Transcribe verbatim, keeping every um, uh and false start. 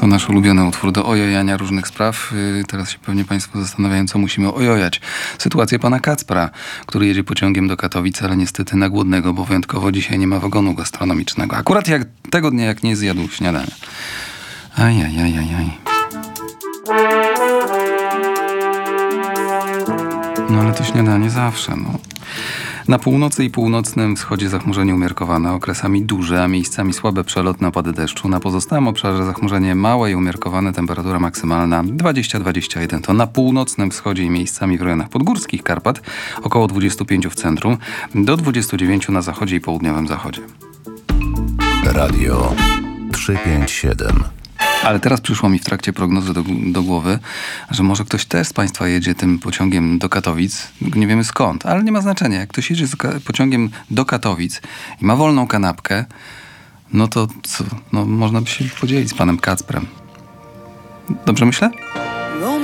To nasz ulubiony utwór do ojojania różnych spraw. Teraz się pewnie państwo zastanawiają, co musimy ojojać. Sytuację pana Kacpra, który jedzie pociągiem do Katowic, ale niestety na głodnego, bo wyjątkowo dzisiaj nie ma wagonu gastronomicznego. Akurat jak tego dnia, jak nie zjadł śniadania. Ajajajajaj. No ale to śniadanie zawsze, no. Na północy i północnym wschodzie zachmurzenie umiarkowane, okresami duże, a miejscami słabe przelotne opady deszczu. Na pozostałym obszarze zachmurzenie małe i umiarkowane, temperatura maksymalna dwadzieścia do dwudziestu jeden. To na północnym wschodzie i miejscami w rejonach podgórskich Karpat, około dwudziestu pięciu w centrum, do dwudziestu dziewięciu na zachodzie i południowym zachodzie. Radio trzysta pięćdziesiąt siedem. Ale teraz przyszło mi w trakcie prognozy do, do głowy, że może ktoś też z państwa jedzie tym pociągiem do Katowic. Nie wiemy skąd, ale nie ma znaczenia. Jak ktoś jedzie z pociągiem do Katowic i ma wolną kanapkę, no to co? No, można by się podzielić z panem Kacprem. Dobrze myślę?